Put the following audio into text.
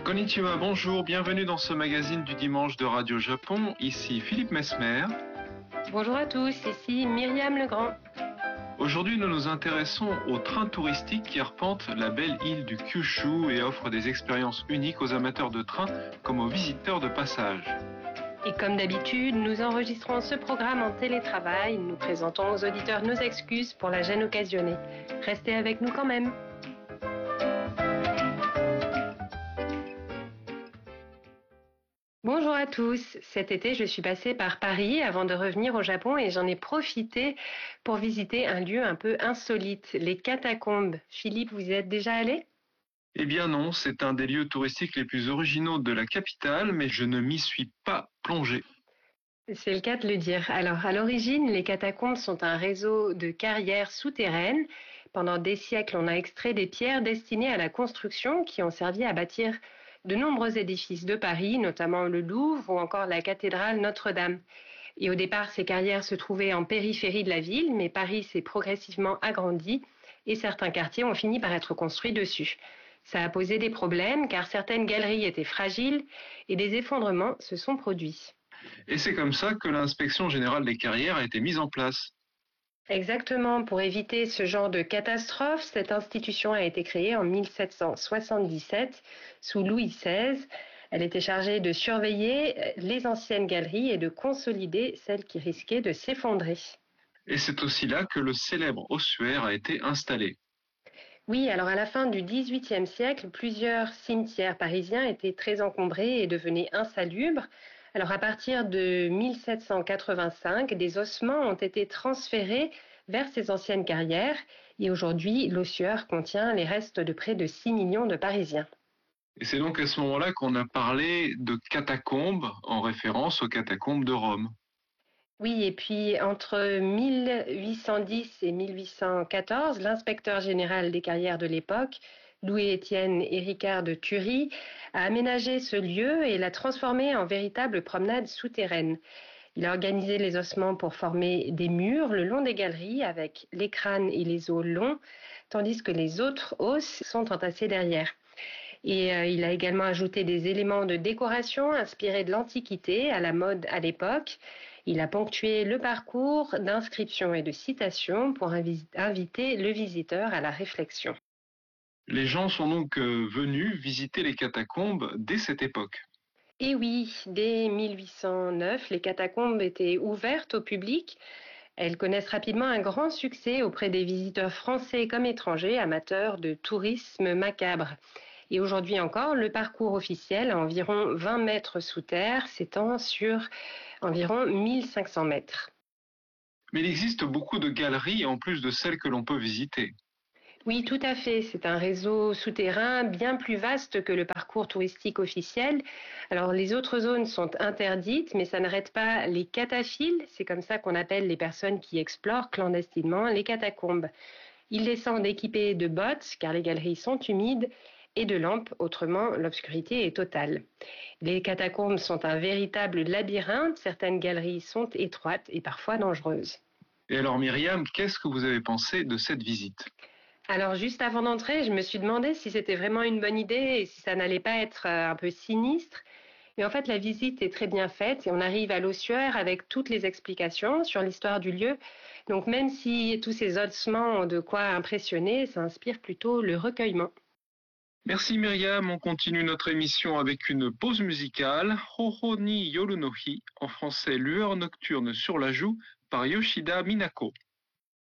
Konnichiwa, bonjour, bienvenue dans ce magazine du dimanche de Radio Japon. Ici Philippe Mesmer. Bonjour à tous, ici Myriam Legrand. Aujourd'hui, nous nous intéressons aux trains touristiques qui arpentent la belle île du Kyushu et offrent des expériences uniques aux amateurs de trains comme aux visiteurs de passage. Et comme d'habitude, nous enregistrons ce programme en télétravail. Nous présentons aux auditeurs nos excuses pour la gêne occasionnée. Restez avec nous quand même. Bonjour à tous. Cet été, je suis passée par Paris avant de revenir au Japon et j'en ai profité pour visiter un lieu un peu insolite, les catacombes. Philippe, vous y êtes déjà allé ? Eh bien non, c'est un des lieux touristiques les plus originaux de la capitale, mais je ne m'y suis pas plongé. C'est le cas de le dire. Alors, à l'origine, les catacombes sont un réseau de carrières souterraines. Pendant des siècles, on a extrait des pierres destinées à la construction qui ont servi à bâtir de nombreux édifices de Paris, notamment le Louvre ou encore la cathédrale Notre-Dame. Et au départ, ces carrières se trouvaient en périphérie de la ville, mais Paris s'est progressivement agrandi et certains quartiers ont fini par être construits dessus. Ça a posé des problèmes car certaines galeries étaient fragiles et des effondrements se sont produits. Et c'est comme ça que l'inspection générale des carrières a été mise en place. Exactement, pour éviter ce genre de catastrophe, cette institution a été créée en 1777 sous Louis XVI. Elle était chargée de surveiller les anciennes galeries et de consolider celles qui risquaient de s'effondrer. Et c'est aussi là que le célèbre ossuaire a été installé. Oui, alors à la fin du XVIIIe siècle, plusieurs cimetières parisiens étaient très encombrés et devenaient insalubres. Alors à partir de 1785, des ossements ont été transférés vers ces anciennes carrières et aujourd'hui, l'ossuaire contient les restes de près de 6 millions de Parisiens. Et c'est donc à ce moment-là qu'on a parlé de catacombes en référence aux catacombes de Rome. Oui, et puis entre 1810 et 1814, l'inspecteur général des carrières de l'époque, Louis-Étienne Héricard de Thury, a aménagé ce lieu et l'a transformé en véritable promenade souterraine. Il a organisé les ossements pour former des murs le long des galeries avec les crânes et les os longs, tandis que les autres os sont entassés derrière. Et il a également ajouté des éléments de décoration inspirés de l'Antiquité, à la mode à l'époque. Il a ponctué le parcours d'inscriptions et de citations pour inviter le visiteur à la réflexion. Les gens sont donc venus visiter les catacombes dès cette époque. Et oui, dès 1809, les catacombes étaient ouvertes au public. Elles connaissent rapidement un grand succès auprès des visiteurs français comme étrangers, amateurs de tourisme macabre. Et aujourd'hui encore, le parcours officiel à environ 20 mètres sous terre s'étend sur environ 1500 mètres. Mais il existe beaucoup de galeries en plus de celles que l'on peut visiter. Oui, tout à fait. C'est un réseau souterrain bien plus vaste que le parcours touristique officiel. Alors, les autres zones sont interdites, mais ça n'arrête pas les cataphiles. C'est comme ça qu'on appelle les personnes qui explorent clandestinement les catacombes. Ils descendent équipés de bottes, car les galeries sont humides, et de lampes, autrement l'obscurité est totale. Les catacombes sont un véritable labyrinthe. Certaines galeries sont étroites et parfois dangereuses. Et alors Myriam, qu'est-ce que vous avez pensé de cette visite ? Alors juste avant d'entrer, je me suis demandé si c'était vraiment une bonne idée et si ça n'allait pas être un peu sinistre. Mais en fait, la visite est très bien faite et on arrive à l'ossuaire avec toutes les explications sur l'histoire du lieu. Donc même si tous ces ossements ont de quoi impressionner, ça inspire plutôt le recueillement. Merci Myriam, on continue notre émission avec une pause musicale, Hoho ni Yoru no Hi, en français Lueur nocturne sur la joue, par Yoshida Minako.